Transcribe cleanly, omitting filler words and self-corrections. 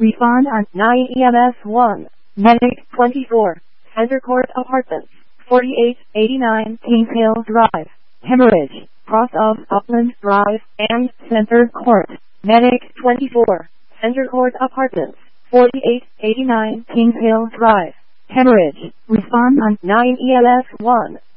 Refund on 9 EMS 1. Medic 24. Center Court Apartments. 4889 Kings Hill Drive. Hemorrhage. Cross of Upland Drive and Center Court. Medic 24. Center Court Apartments. 4889 Kings Hill Drive. Hemorrhage. Refund on 9 EMS 1.